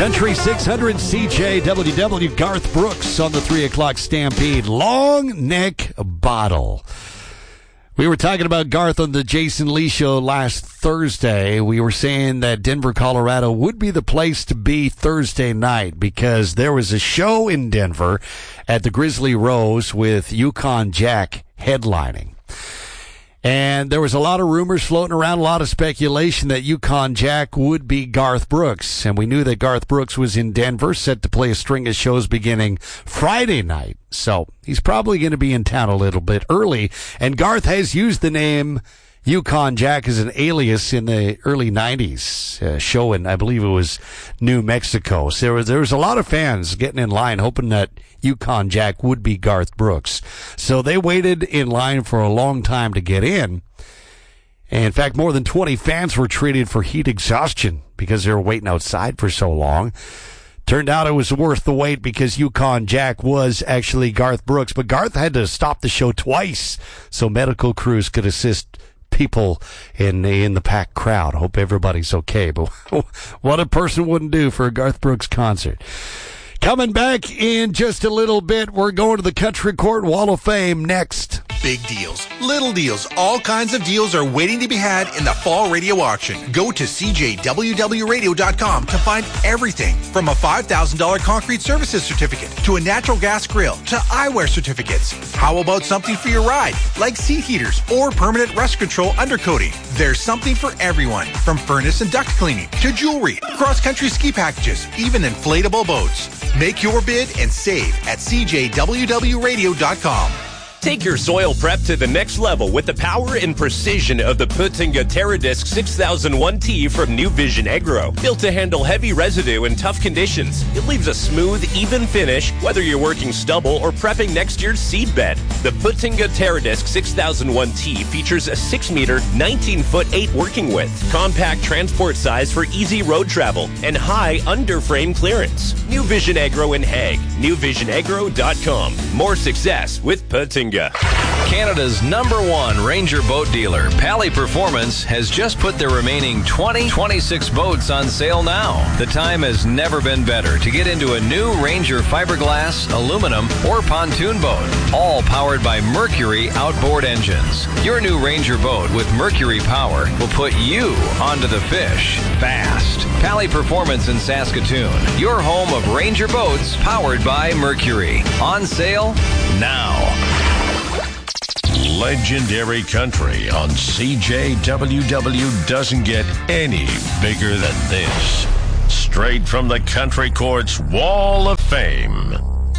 Country 600 CJWW, Garth Brooks on the 3 o'clock Stampede. Long Neck Bottle. We were talking about Garth on the Jason Lee Show last Thursday. We were saying that Denver, Colorado would be the place to be Thursday night because there was a show in Denver at the Grizzly Rose with Yukon Jack headlining. And there was a lot of rumors floating around, a lot of speculation that Yukon Jack would be Garth Brooks. And we knew that Garth Brooks was in Denver, set to play a string of shows beginning Friday night. So he's probably going to be in town a little bit early. And Garth has used the name Yukon Jack as an alias in the early 90s, show in, I believe it was New Mexico. So there was a lot of fans getting in line hoping that Yukon Jack would be Garth Brooks. So they waited in line for a long time to get in. And in fact, more than 20 fans were treated for heat exhaustion because they were waiting outside for so long. Turned out it was worth the wait because Yukon Jack was actually Garth Brooks. But Garth had to stop the show twice so medical crews could assist people in the packed crowd. Hope everybody's okay. But what a person wouldn't do for a Garth Brooks concert. Coming back in just a little bit, we're going to the Country Court Wall of Fame next. Big deals, little deals, all kinds of deals are waiting to be had in the fall radio auction. Go to CJWWRadio.com to find everything from a $5,000 concrete services certificate to a natural gas grill to eyewear certificates. How about something for your ride, like seat heaters or permanent rust control undercoating? There's something for everyone, from furnace and duct cleaning to jewelry, cross-country ski packages, even inflatable boats. Make your bid and save at CJWWRadio.com. Take your soil prep to the next level with the power and precision of the Puttinga TerraDisc 6001T from New Vision Agro. Built to handle heavy residue in tough conditions, it leaves a smooth, even finish, whether you're working stubble or prepping next year's seed bed. The Puttinga TerraDisc 6001T features a 6-meter, 19-foot 8 working width, compact transport size for easy road travel, and high under-frame clearance. New Vision Agro in Hague. NewVisionAgro.com. More success with Puttinga. Canada's #1 Ranger boat dealer, Pally Performance, has just put their remaining 2026 boats on sale now. The time has never been better to get into a new Ranger fiberglass, aluminum, or pontoon boat, all powered by Mercury outboard engines. Your new Ranger boat with Mercury power will put you onto the fish fast. Pally Performance in Saskatoon, your home of Ranger boats powered by Mercury. On sale now. Legendary country on CJWW doesn't get any bigger than this. Straight from the Country Court's Wall of Fame.